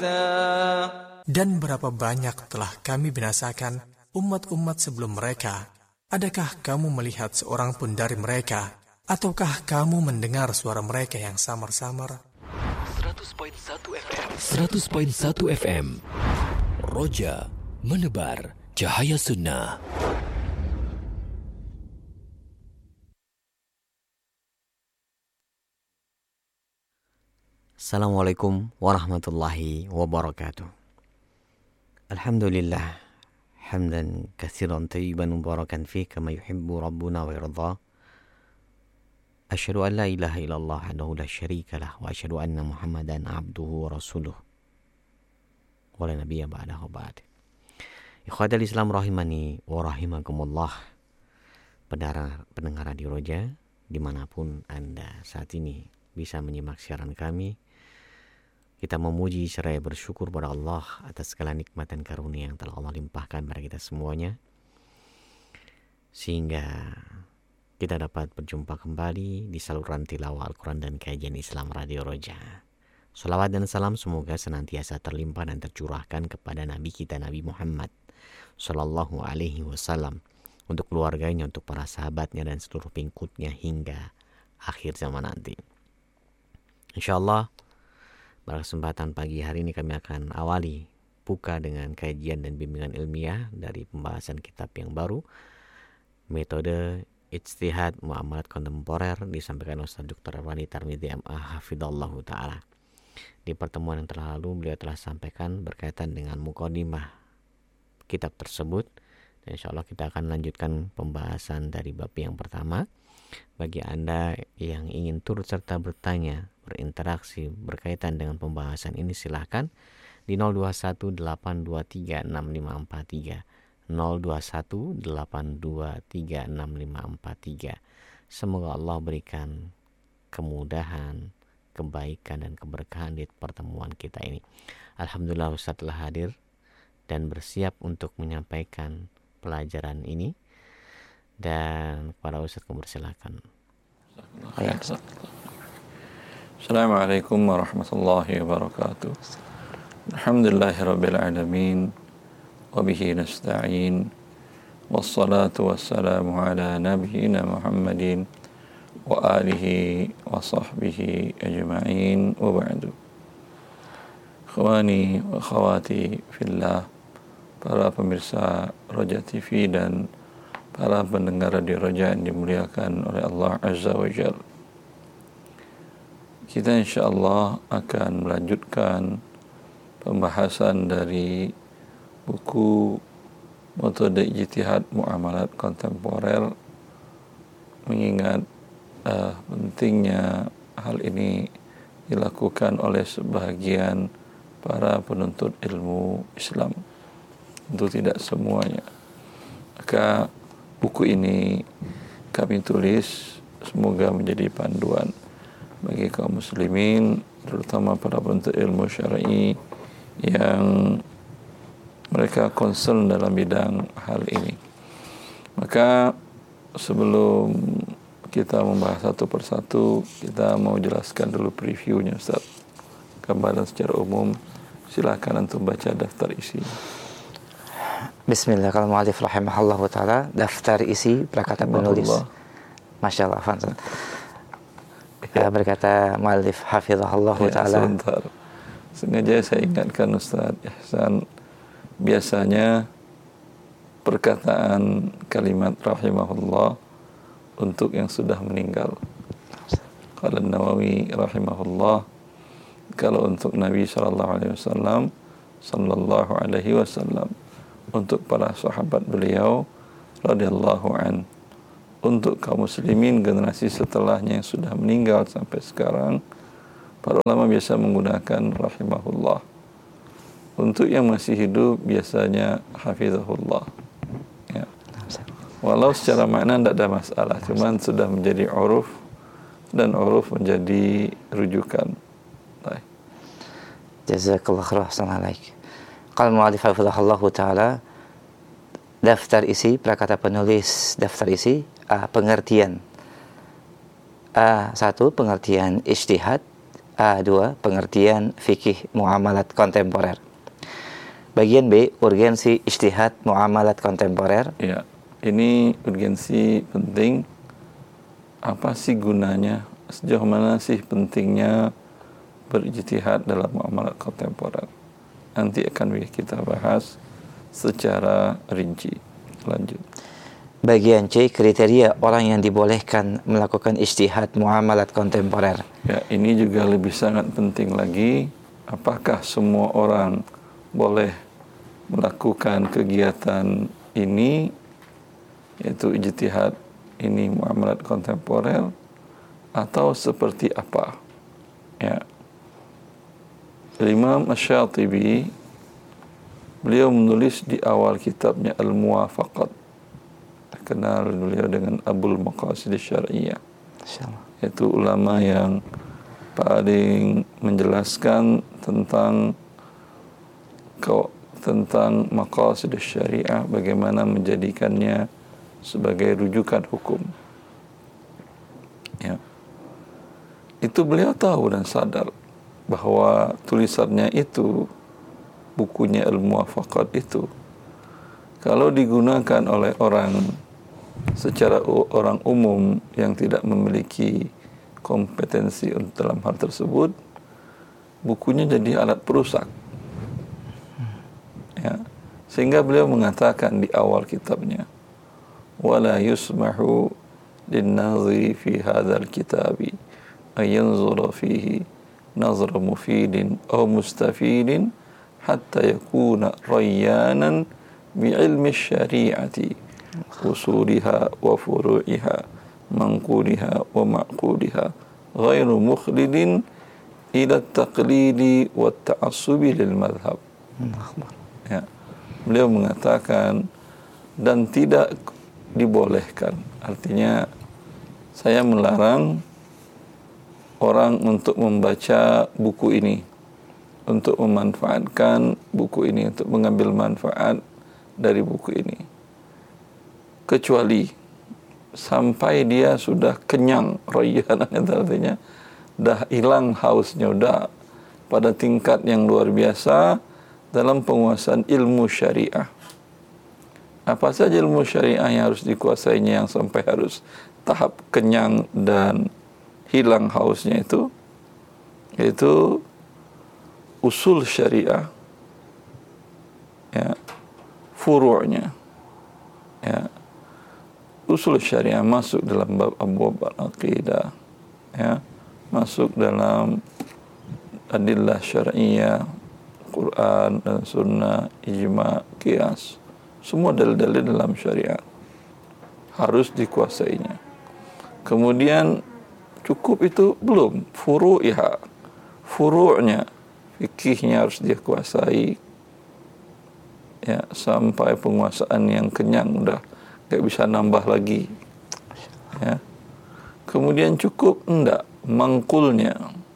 عيسى. Dan berapa banyak telah kami binasakan umat-umat sebelum mereka. Adakah kamu melihat seorang pun dari mereka? Ataukah kamu mendengar suara mereka yang samar-samar? 100.1 FM 100.1 FM Roja menebar cahaya sunnah. Assalamualaikum warahmatullahi wabarakatuh. Alhamdulillah hamdan katsiran tayyiban mubarakan fihi kama yuhibbu rabbuna wa yarda. Asyhadu an la ilaha illallah wahdahu la syarika lah wa asyhadu anna Muhammadan abduhu wa rasuluh. Wa la nabiyya ba'dahu ba'd. Ikhwatal Islam rahimani wa rahimakumullah. Pendengar Radio Roja dimanapun Anda saat ini bisa menyimak siaran kami, kita memuji seraya bersyukur pada Allah atas segala nikmat dan karunia yang telah Allah limpahkan pada kita semuanya, sehingga kita dapat berjumpa kembali di saluran tilawah Al-Quran dan kajian Islam Radio Roja. Salawat dan salam semoga senantiasa terlimpah dan tercurahkan kepada Nabi kita Nabi Muhammad Sallallahu Alaihi Wasallam, untuk keluarganya, untuk para sahabatnya dan seluruh pengikutnya hingga akhir zaman nanti. InsyaAllah pada kesempatan pagi hari ini kami akan awali buka dengan kajian dan bimbingan ilmiah dari pembahasan kitab yang baru, Metode Ijtihad Muamalat Kontemporer, disampaikan Ustaz Dr. Irwandi Tarmizi MA Hafidhallahu Ta'ala. Di pertemuan yang lalu beliau telah sampaikan berkaitan dengan mukadimah kitab tersebut, dan insyaAllah kita akan lanjutkan pembahasan dari bab yang pertama. Bagi Anda yang ingin turut serta bertanya, berinteraksi berkaitan dengan pembahasan ini, silahkan di 0218236543 0218236543. Semoga Allah berikan kemudahan, kebaikan dan keberkahan di pertemuan kita ini. Alhamdulillah Ustaz telah hadir dan bersiap untuk menyampaikan pelajaran ini, dan para Ustaz mempersilakan. Assalamualaikum warahmatullahi wabarakatuh. Alhamdulillahirabbil alamin wa bihi nasta'in wassalatu wassalamu ala nabiyyina Muhammadin wa alihi wa sahbihi ajma'in wa ba'du. Ikhwani wa akhwati fillah, para pemirsa Roja TV dan para pendengar Radio Roja yang dimuliakan oleh Allah Azza wa Jalla. Kita insyaallah akan melanjutkan pembahasan dari buku Metode Ijtihad Muamalat Kontemporer, mengingat pentingnya hal ini dilakukan oleh sebagian para penuntut ilmu Islam, tentu tidak semuanya. Maka buku ini kami tulis semoga menjadi panduan bagi kaum muslimin, terutama para penuntut ilmu syar'i yang mereka concern dalam bidang hal ini. Maka sebelum kita membahas satu persatu, kita mau jelaskan dulu previewnya, Ustaz. Gambaran secara umum, silakan untuk baca daftar isi. Bismillah, kalau mu'alif rahimahullah ta'ala, daftar isi perkataan penulis. Masya Allah, Fansan. Berkata mu'alif hafizahullah ta'ala. Sebentar, sengaja saya ingatkan Ustaz Ihsan, biasanya perkataan kalimat rahimahullah untuk yang sudah meninggal. Qala Nawawi rahimahullah, kalau untuk Nabi sallallahu alaihi wasallam, untuk para sahabat beliau radhiyallahu an, untuk kaum muslimin generasi setelahnya yang sudah meninggal sampai sekarang, para ulama biasa menggunakan rahimahullah. Untuk yang masih hidup biasanya hafizahullah. Ya. Walau secara makna tidak ada masalah, cuman sudah menjadi uruf, dan uruf menjadi rujukan. Baik. Jazakallah khair, assalamualaikum. Qala mu'allif hafizahullah ta'ala, daftar isi, perkata penulis daftar isi, pengertian. A. 1. Pengertian ijtihad. A2, pengertian fikih muamalat kontemporer. Bagian B, urgensi ijtihad muamalat kontemporer. Ya, ini urgensi penting. Apa sih gunanya? Sejauh mana sih pentingnya berijtihad dalam muamalat kontemporer? Nanti akan kita bahas secara rinci. Lanjut. Bagian C, kriteria orang yang dibolehkan melakukan ijtihad muamalat kontemporer. Ya, ini juga lebih sangat penting lagi. Apakah semua orang boleh melakukan kegiatan ini, yaitu ijtihad ini muamalat kontemporer, atau seperti apa? Ya. Imam Asy-Syatibi, beliau menulis di awal kitabnya Al-Muwafaqat, kenal beliau dengan Abul Maqasid Syar'iyyah, yaitu ulama yang paling menjelaskan tentang maqasid syariah, bagaimana menjadikannya sebagai rujukan hukum. Ya. Itu beliau tahu dan sadar bahwa tulisannya itu, bukunya Al-Muwafaqat itu, kalau digunakan oleh secara orang umum yang tidak memiliki kompetensi dalam hal tersebut, bukunya jadi alat perusak. Ya. Sehingga beliau mengatakan di awal kitabnya, wala yusmahu lin-naziri fi hadzal kitabi ay yanzura fihi nazra mufidin aw mustafidin hatta yakuna rayyanan bi'ilmi syari'ati usuliha wa furu'iha manquliha wa ma'quliha ghairu mukhlidin ila at-taqlidi wa at-ta'assubi lil madhhab. Ya. Beliau mengatakan, dan tidak dibolehkan, artinya saya melarang orang untuk membaca buku ini, untuk memanfaatkan buku ini, untuk mengambil manfaat dari buku ini, kecuali sampai dia sudah kenyang, rayyanan itu artinya dah hilang hausnya, udah pada tingkat yang luar biasa dalam penguasaan ilmu syariah. Apa saja ilmu syariah yang harus dikuasainya, yang sampai harus tahap kenyang dan hilang hausnya itu, yaitu usul syariah, ya, furu'nya, ya. Usul syariah masuk dalam bab abwab al-aqidah, ya, masuk dalam adillah syar'iyyah, Quran dan sunnah, ijma, qiyas, semua dalil-dalil dalam syariat harus dikuasainya. Kemudian cukup itu belum, furu'nya, fikihnya harus dia kuasai, ya, sampai penguasaan yang kenyang, udah gak bisa nambah lagi, ya. Kemudian cukup enggak mangkulnya,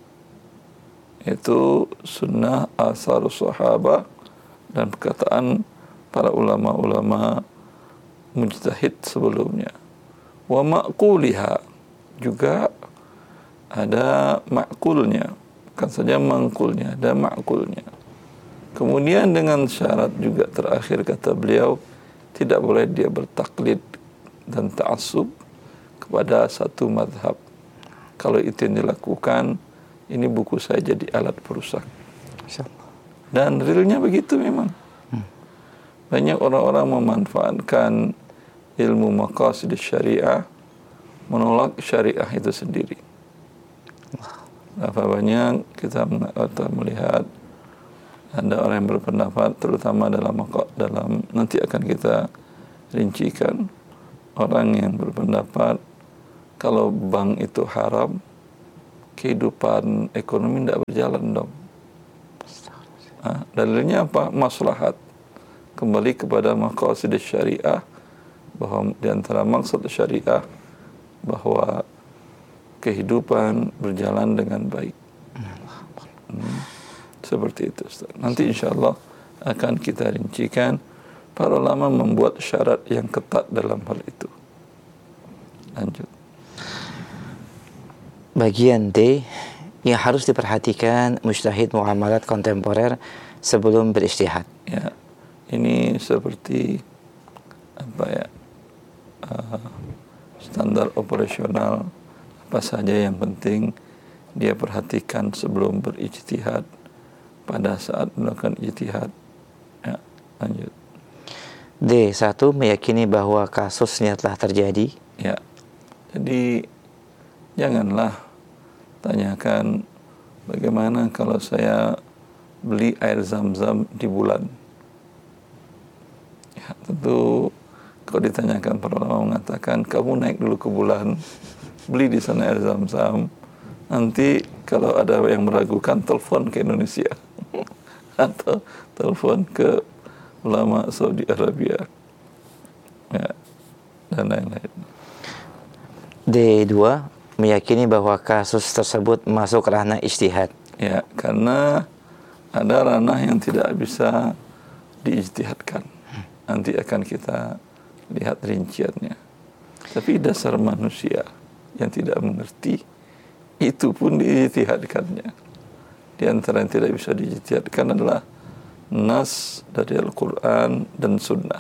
itu sunnah, asar sahabah, dan perkataan para ulama-ulama mujtahid sebelumnya. Wa ma'quliha, juga ada ma'kulnya, bukan saja mangkulnya, ada ma'kulnya. Kemudian dengan syarat juga terakhir, kata beliau, tidak boleh dia bertaklid dan ta'assub kepada satu madhab. Kalau itu yang dilakukan, ini buku saya jadi alat perusak. Dan realnya begitu memang. Banyak orang-orang memanfaatkan ilmu maqasid syariah, menolak syariah itu sendiri. Berapa banyak kita melihat ada orang yang berpendapat, terutama dalam nanti akan kita rincikan, orang yang berpendapat kalau bank itu haram, kehidupan ekonomi tidak berjalan dong. Dalilnya apa? Maslahat. Kembali kepada maqasid syariah, bahwa di antara maksud syariah bahwa kehidupan berjalan dengan baik. Seperti itu, Ustaz. Nanti insyaAllah akan kita rincikan. Para ulama membuat syarat yang ketat dalam hal itu. Lanjut. Bagian D, yang harus diperhatikan mujtahid muamalat kontemporer sebelum berijtihad? Ya, ini seperti standar operasional apa saja yang penting dia perhatikan sebelum berijtihad pada saat melakukan ijtihad. Ya, lanjut. D1, meyakini bahwa kasusnya telah terjadi. Ya, jadi janganlah tanyakan bagaimana kalau saya beli air zam-zam di bulan. Ya, tentu kalau ditanyakan para ulama mengatakan kamu naik dulu ke bulan, beli di sana air zam-zam. Nanti kalau ada yang meragukan, telepon ke Indonesia atau telepon ke ulama Saudi Arabia, ya, dan lain-lain. D2, meyakini bahwa kasus tersebut masuk ranah ijtihad. Ya, karena ada ranah yang tidak bisa diijtihadkan. Nanti akan kita lihat rinciannya. Tapi dasar manusia yang tidak mengerti, itu pun diijtihadkannya. Di antara yang tidak bisa diijtihadkan adalah nas dari Al-Quran dan Sunnah.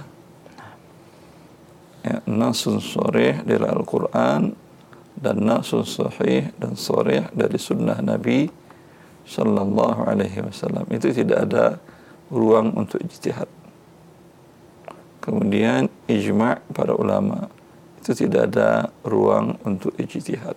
Ya, nasun sharih dari Al-Quran dan nasun sahih dan sharih dari Sunnah Nabi Sallallahu Alaihi Wasallam. Itu tidak ada ruang untuk ijtihad. Kemudian ijma' para ulama, itu tidak ada ruang untuk ijtihad.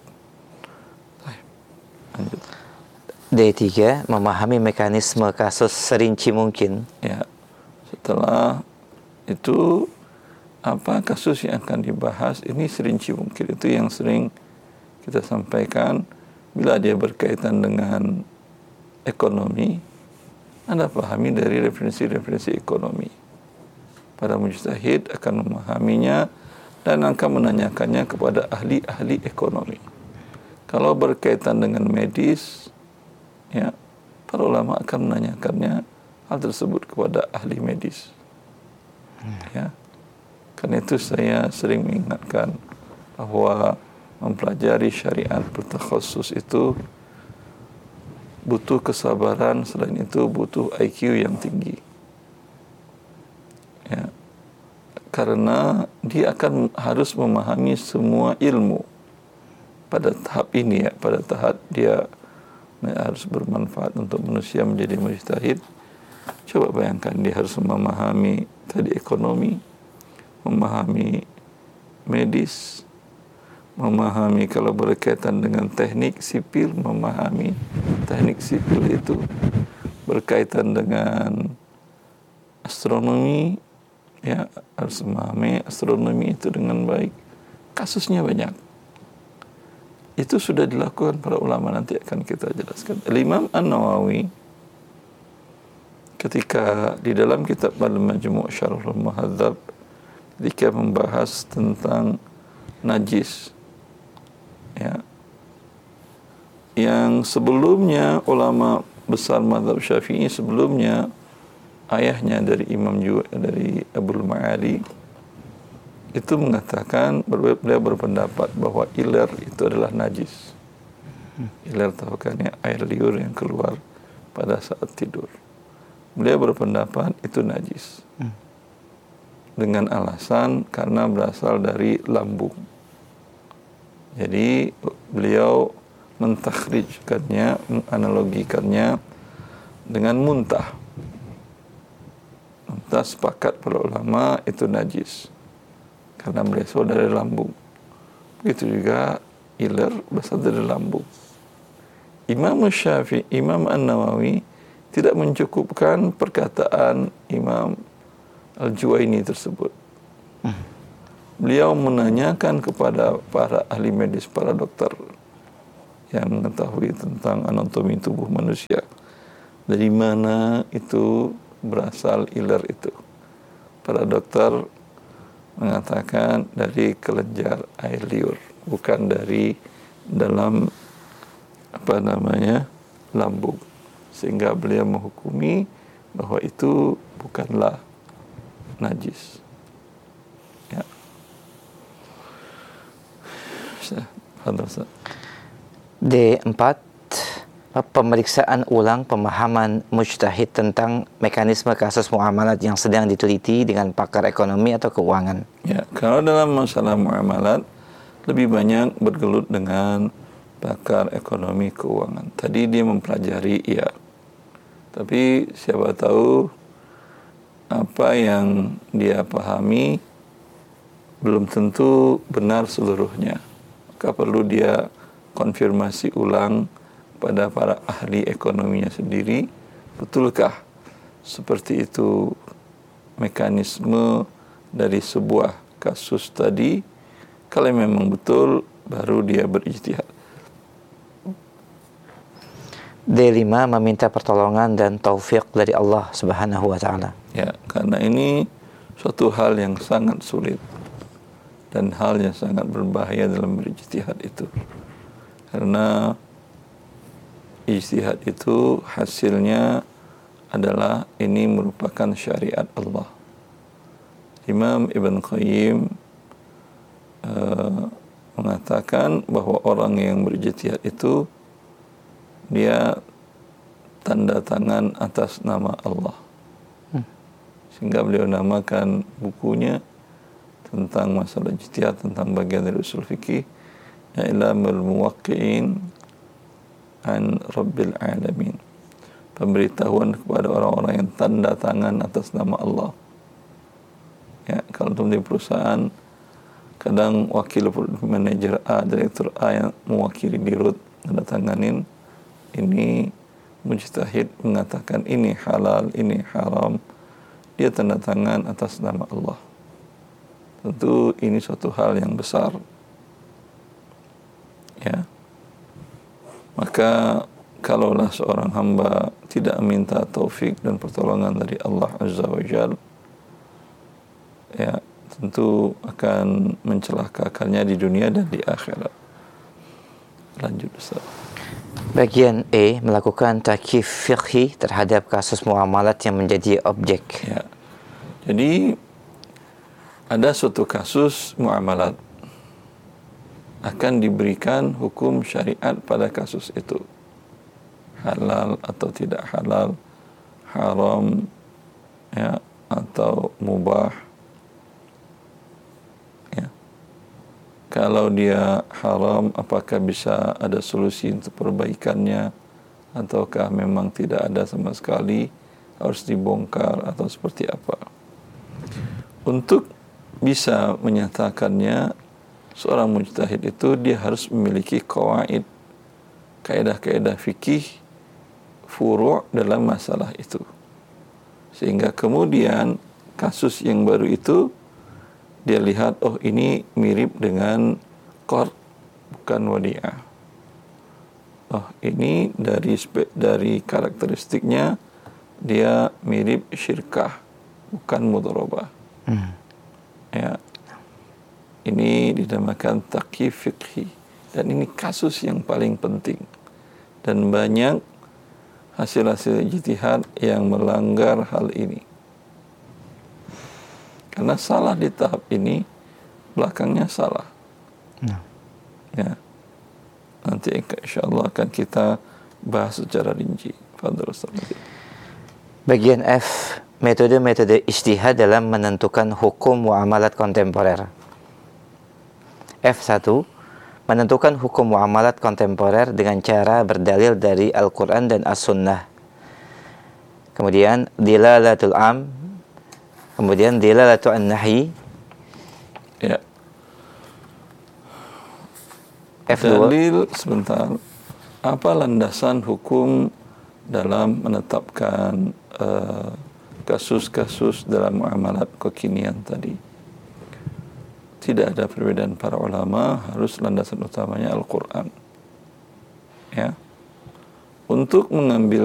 Lanjut. D3, memahami mekanisme kasus serinci mungkin. Ya, setelah itu apa kasus yang akan dibahas ini serinci mungkin. Itu yang sering kita sampaikan. Bila dia berkaitan dengan ekonomi, Anda pahami dari referensi-referensi ekonomi. Para mujtahid akan memahaminya dan akan menanyakannya kepada ahli-ahli ekonomi. Kalau berkaitan dengan medis, ya, para ulama akan menanyakannya hal tersebut kepada ahli medis. Ya, karena itu saya sering mengingatkan bahwa mempelajari syariat bertakhasus itu butuh kesabaran, selain itu butuh IQ yang tinggi. Ya, karena dia akan harus memahami semua ilmu pada tahap ini, ya, pada tahap dia harus bermanfaat untuk manusia menjadi mujtahid. Coba bayangkan dia harus memahami tadi ekonomi, memahami medis, memahami kalau berkaitan dengan teknik sipil, memahami teknik sipil itu, berkaitan dengan astronomi, ya, harus memahami astronomi itu dengan baik. Kasusnya banyak. Itu sudah dilakukan para ulama, nanti akan kita jelaskan. Imam An-Nawawi ketika di dalam kitab Al-Majmu' Syarhul Muhadzab, ketika membahas tentang najis, ya, yang sebelumnya ulama besar mazhab Syafi'i, sebelumnya ayahnya dari Imam juga dari Abul Ma'ali itu mengatakan, beliau berpendapat bahwa iler itu adalah najis. Iler, tahu kan, ya, air liur yang keluar pada saat tidur. Beliau berpendapat itu najis. Dengan alasan karena berasal dari lambung. Jadi beliau mentakhrijkannya, menganalogikannya dengan muntah. Muntah sepakat para ulama itu najis karena berasal dari lambung. Begitu juga iler berasal dari lambung. Imam Syafi'i, Imam An-Nawawi tidak mencukupkan perkataan Imam Al-Juwaini tersebut. Beliau menanyakan kepada para ahli medis, para dokter yang mengetahui tentang anatomi tubuh manusia, dari mana itu berasal iler itu. Para dokter mengatakan dari kelenjar air liur, bukan dari dalam lambung. Sehingga beliau menghukumi bahwa itu bukanlah najis. Ya. D4, pemeriksaan ulang pemahaman mujtahid tentang mekanisme kasus muamalat yang sedang diteliti dengan pakar ekonomi atau keuangan. Ya, kalau dalam masalah muamalat lebih banyak bergelut dengan pakar ekonomi keuangan. Tadi dia mempelajari, ya. Tapi siapa tahu apa yang dia pahami belum tentu benar seluruhnya. Maka perlu dia konfirmasi ulang pada para ahli ekonominya sendiri, betulkah seperti itu mekanisme dari sebuah kasus tadi? Kalau memang betul, baru dia berijtihad. D5, meminta pertolongan dan taufik dari Allah Subhanahu wa taala. Ya, karena ini suatu hal yang sangat sulit dan hal yang sangat berbahaya dalam berijtihad itu. Karena ijtihad itu hasilnya adalah ini merupakan syariat Allah. Imam Ibn Qayyim mengatakan bahwa orang yang berijtihad itu dia tanda tangan atas nama Allah. Sehingga beliau namakan bukunya tentang masalah ijtihad, tentang bagian dari usul fikih, I'lamul Muwaqqi'in an Rabbil Alamin, pemberitahuan kepada orang-orang yang tanda tangan atas nama Allah. Ya, kalau di perusahaan kadang wakil manajer A, direktur A yang mewakili dirut tanda tanganin, ini mujtahid mengatakan ini halal, ini haram, dia tanda tangan atas nama Allah. Tentu ini suatu hal yang besar. Ya. Maka kalaulah seorang hamba tidak minta taufik dan pertolongan dari Allah Azza wa Jalla, ya, tentu akan mencelakakannya di dunia dan di akhirat. Lanjut, Ustaz. Bagian E, melakukan takyif fiqhi terhadap kasus muamalat yang menjadi objek. Ya. Jadi ada suatu kasus muamalat, akan diberikan hukum syariat pada kasus itu. Halal atau tidak halal, haram, ya, atau mubah. Ya. Kalau dia haram, apakah bisa ada solusi untuk perbaikannya, ataukah memang tidak ada sama sekali, harus dibongkar atau seperti apa. Untuk bisa menyatakannya, seorang mujtahid itu dia harus memiliki qawaid, kaidah-kaidah fikih furu' dalam masalah itu. Sehingga kemudian kasus yang baru itu dia lihat, oh ini mirip dengan qard bukan wadi'ah. Oh ini dari karakteristiknya dia mirip syirkah bukan mudharabah. Ya. Ini dinamakan takyif fiqhi, dan ini kasus yang paling penting, dan banyak hasil-hasil ijtihad yang melanggar hal ini. Karena salah di tahap ini, belakangnya salah. Ya. Nanti insyaallah akan kita bahas secara rinci. Fadhil Ustaz. Bagian F, metode-metode ijtihad dalam menentukan hukum muamalat kontemporer. F1, menentukan hukum muamalat kontemporer dengan cara berdalil dari Al-Quran dan As-Sunnah. Kemudian dilalatul am, kemudian dilalatul an-nahi. Ya. F2. Dalil, sebentar. Apa landasan hukum dalam menetapkan kasus-kasus dalam muamalat kekinian tadi? Tidak ada perbedaan para ulama, harus landasan utamanya Al-Quran. Ya. Untuk mengambil